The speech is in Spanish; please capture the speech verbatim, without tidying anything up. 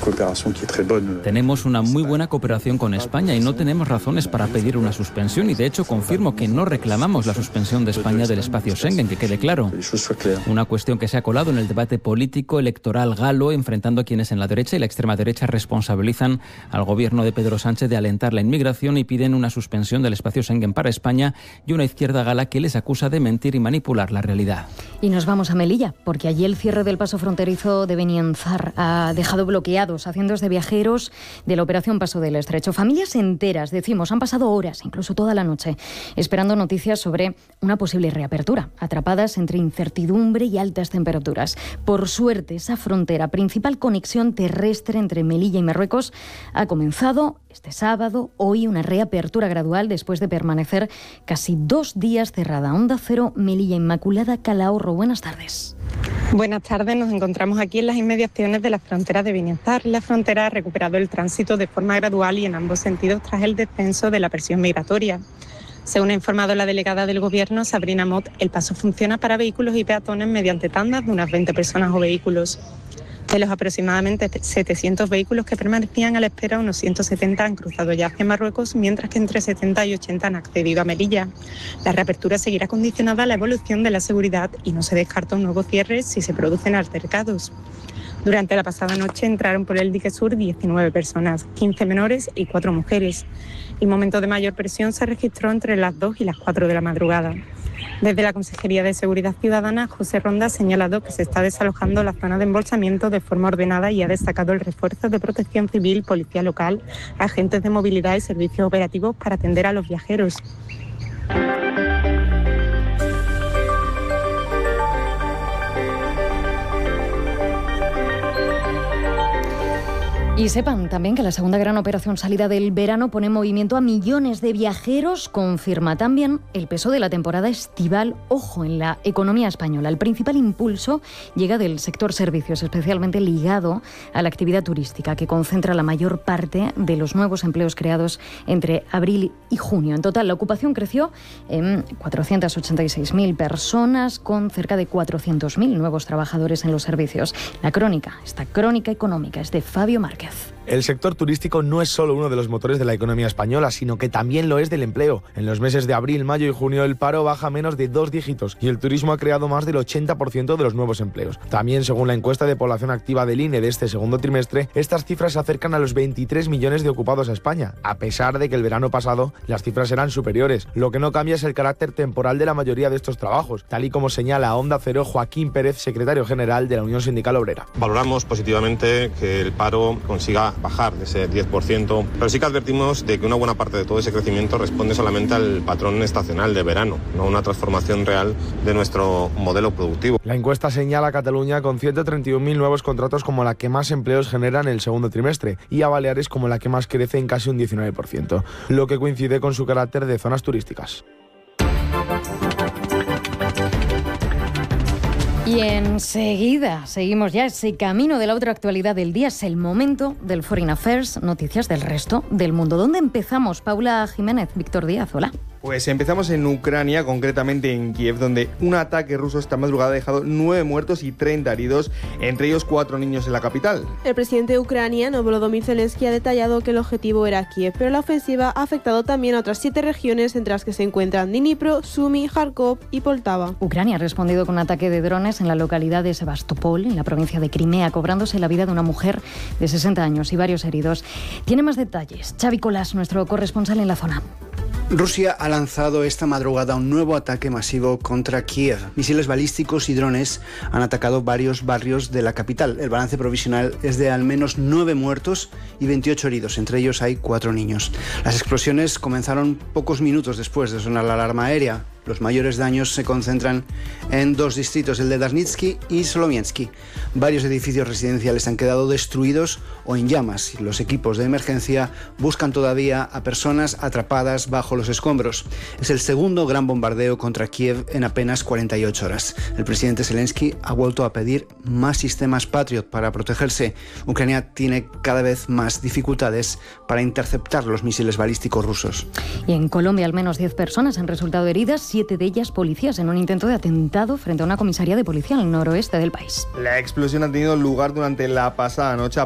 Tenemos una muy buena cooperación con España y no tenemos razones para pedir una suspensión, y de hecho confirmo que no reclamamos la suspensión de España del espacio Schengen, que quede claro. Una cuestión que se ha colado en el debate político electoral galo, enfrentando a quienes en la derecha y la extrema derecha responsabilizan al gobierno de Pedro Sánchez de alentar la inmigración y piden una suspensión del espacio Schengen para España, y una izquierda gala que les acusa de mentir y manipular la realidad. Y nos vamos a Melilla, porque allí el cierre del paso fronterizo de Benienzar ha dejado bloqueados a cientos de viajeros de la operación Paso del Estrecho. Familias enteras, decimos, han pasado horas, incluso toda la noche, esperando noticias sobre una posible reapertura, atrapadas entre incertidumbre y altas temperaturas. Por suerte, esa frontera, principal conexión terrestre entre Melilla y Marruecos, ha comenzado este sábado, hoy, una reapertura gradual después de permanecer casi dos días cerrada. Onda Cero, Melilla, Inmaculada Calahorro. Buenas tardes. Buenas tardes, nos encontramos aquí en las inmediaciones de la frontera de Benienzar. La frontera ha recuperado el tránsito de forma gradual y en ambos sentidos tras el descenso de la presión migratoria. Según ha informado la delegada del Gobierno, Sabrina Mott, el paso funciona para vehículos y peatones mediante tandas de unas veinte personas o vehículos. De los aproximadamente setecientos vehículos que permanecían a la espera, unos ciento setenta han cruzado ya hacia Marruecos, mientras que entre setenta y ochenta han accedido a Melilla. La reapertura seguirá condicionada a la evolución de la seguridad y no se descarta un nuevo cierre si se producen altercados. Durante la pasada noche entraron por el dique sur diecinueve personas, quince menores y cuatro mujeres. El momento de mayor presión se registró entre las dos y las cuatro de la madrugada. Desde la Consejería de Seguridad Ciudadana, José Ronda ha señalado que se está desalojando la zona de embolsamiento de forma ordenada y ha destacado el refuerzo de protección civil, policía local, agentes de movilidad y servicios operativos para atender a los viajeros. Y sepan también que la segunda gran operación salida del verano pone en movimiento a millones de viajeros. Confirma también el peso de la temporada estival, ojo, en la economía española. El principal impulso llega del sector servicios, especialmente ligado a la actividad turística, que concentra la mayor parte de los nuevos empleos creados entre abril y junio. En total, la ocupación creció en cuatrocientas ochenta y seis mil personas, con cerca de cuatrocientos mil nuevos trabajadores en los servicios. La crónica, esta crónica económica, es de Fabio Márquez. El sector turístico no es solo uno de los motores de la economía española, sino que también lo es del empleo. En los meses de abril, mayo y junio el paro baja menos de dos dígitos y el turismo ha creado más del ochenta por ciento de los nuevos empleos. También, según la encuesta de población activa del I N E de este segundo trimestre, estas cifras se acercan a los veintitrés millones de ocupados a España, a pesar de que el verano pasado las cifras eran superiores. Lo que no cambia es el carácter temporal de la mayoría de estos trabajos, tal y como señala a Onda Cero Joaquín Pérez, secretario general de la Unión Sindical Obrera. Valoramos positivamente que el paro consiga bajar de ese diez por ciento, pero sí que advertimos de que una buena parte de todo ese crecimiento responde solamente al patrón estacional de verano, no a una transformación real de nuestro modelo productivo. La encuesta señala a Cataluña con ciento treinta y un mil nuevos contratos como la que más empleos genera en el segundo trimestre y a Baleares como la que más crece en casi un diecinueve por ciento, lo que coincide con su carácter de zonas turísticas. Y enseguida seguimos ya ese camino de la otra actualidad del día. Es el momento del Foreign Affairs, noticias del resto del mundo. ¿Dónde empezamos? Paula Jiménez, Víctor Díaz, hola. Pues empezamos en Ucrania, concretamente en Kiev, donde un ataque ruso esta madrugada ha dejado nueve muertos y treinta heridos, entre ellos cuatro niños en la capital. El presidente ucraniano Volodymyr Zelensky ha detallado que el objetivo era Kiev, pero la ofensiva ha afectado también a otras siete regiones, entre las que se encuentran Dnipro, Sumy, Kharkov y Poltava. Ucrania ha respondido con un ataque de drones en la localidad de Sebastopol, en la provincia de Crimea, cobrándose la vida de una mujer de sesenta años y varios heridos. Tiene más detalles Xavi Colás, nuestro corresponsal en la zona. Rusia ha lanzado esta madrugada un nuevo ataque masivo contra Kiev. Misiles balísticos y drones han atacado varios barrios de la capital. El balance provisional es de al menos nueve muertos y veintiocho heridos. Entre ellos hay cuatro niños. Las explosiones comenzaron pocos minutos después de sonar la alarma aérea. Los mayores daños se concentran en dos distritos, el de Darnitsky y Solomiansky. Varios edificios residenciales han quedado destruidos o en llamas y los equipos de emergencia buscan todavía a personas atrapadas bajo los escombros. Es el segundo gran bombardeo contra Kiev en apenas cuarenta y ocho horas. El presidente Zelensky ha vuelto a pedir más sistemas Patriot para protegerse. Ucrania tiene cada vez más dificultades para interceptar los misiles balísticos rusos. Y en Colombia al menos diez personas han resultado heridas, siete de ellas policías, en un intento de atentado frente a una comisaría de policía en el noroeste del país. La explosión ha tenido lugar durante la pasada noche